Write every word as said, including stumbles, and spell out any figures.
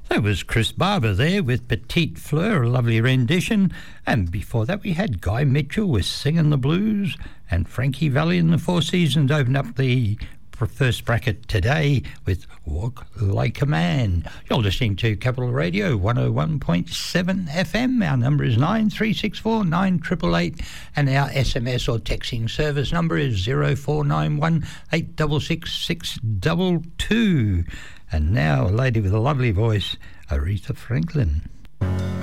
That was Chris Barber there with Petite Fleur, a lovely rendition. And before that we had Guy Mitchell with Singin' the Blues, and Frankie Valli and the Four Seasons opened up the first bracket today with Walk Like a Man. You're listening to Capital Radio one oh one point seven F M. Our number is nine three six four nine eight eight eight, and our S M S or texting service number is zero four nine one eight six six six two two. And now a lady with a lovely voice, Aretha Franklin.